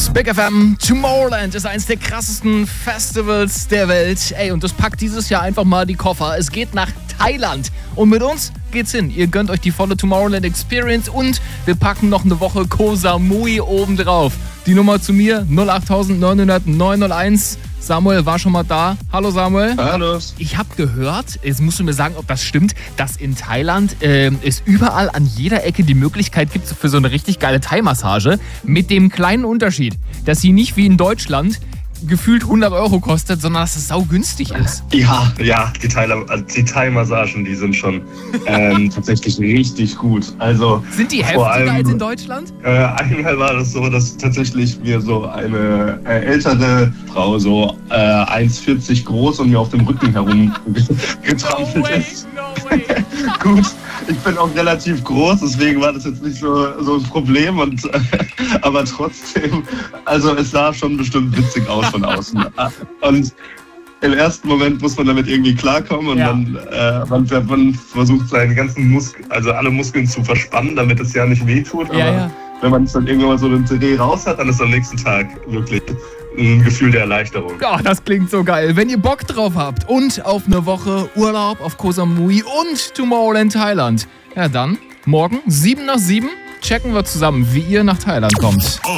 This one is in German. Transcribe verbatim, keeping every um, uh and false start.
Big F M, Tomorrowland ist eines der krassesten Festivals der Welt. Ey, und das packt dieses Jahr einfach mal die Koffer. Es geht nach Thailand. Und mit uns geht's hin. Ihr gönnt euch die volle Tomorrowland Experience und wir packen noch eine Woche Koh Samui oben drauf. Die Nummer zu mir null acht neun null null neun null eins. Samuel war schon mal da. Hallo Samuel. Hallo. Ich habe gehört, jetzt musst du mir sagen, ob das stimmt, dass in Thailand äh, es überall an jeder Ecke die Möglichkeit gibt für so eine richtig geile Thai-Massage. Mit dem kleinen Unterschied, dass sie nicht wie in Deutschland gefühlt hundert Euro kostet, sondern dass es saugünstig ist. Ja, ja, die Thai- also die Thai-Massagen, die sind schon ähm, tatsächlich richtig gut. Also sind die heftiger allem, als in Deutschland? Äh, einmal war das so, dass tatsächlich mir so eine äh, ältere Frau, so äh, eins vierzig groß und mir auf dem Rücken herum getrampelt no ist. No way. Gut, ich bin auch relativ groß, deswegen war das jetzt nicht so, so ein Problem. Und, äh, aber trotzdem, also es sah schon bestimmt witzig aus von außen. Und im ersten Moment muss man damit irgendwie klarkommen und ja. dann äh, man, man versucht seinen ganzen Muskeln, also alle Muskeln zu verspannen, damit es ja nicht wehtut. Aber ja, ja. wenn man es dann irgendwann mal so den C D raus hat, dann ist am nächsten Tag wirklich ein Gefühl der Erleichterung. Ja, das klingt so geil. Wenn ihr Bock drauf habt und auf eine Woche Urlaub auf Koh Samui und Tomorrowland Thailand, ja dann morgen sieben nach sieben checken wir zusammen, wie ihr nach Thailand kommt.